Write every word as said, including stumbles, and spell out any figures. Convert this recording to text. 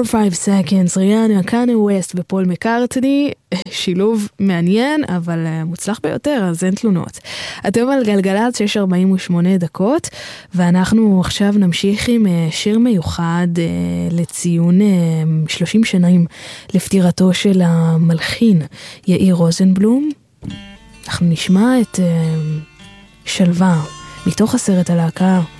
five seconds, ריאנה, קניה ווסט ופול מקארטני, שילוב מעניין, אבל מוצלח ביותר, אז אין תלונות. אתם על גלגלת שש ארבעים ושמונה דקות, ואנחנו עכשיו נמשיך עם שיר מיוחד לציון שלושים שנים לפטירתו של המלחין יאיר רוזנבלום. אנחנו נשמע את שלווה מתוך הסרט הלהקה